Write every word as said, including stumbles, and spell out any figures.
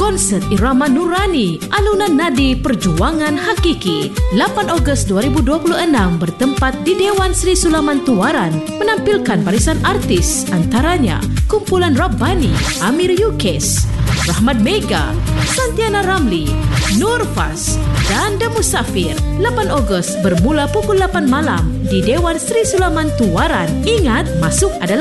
Konsert Irama Nurani, alunan nadi perjuangan hakiki. lapan Ogos dua ribu dua puluh enam bertempat di Dewan Sri Sulaman Tuaran, menampilkan barisan artis antaranya kumpulan Rabbani, Amir Yukes, Rahmat Mega, Santiana Ramli, Nur Fas dan The Musafir. lapan Ogos bermula pukul lapan malam di Dewan Sri Sulaman Tuaran. Ingat, masuk adalah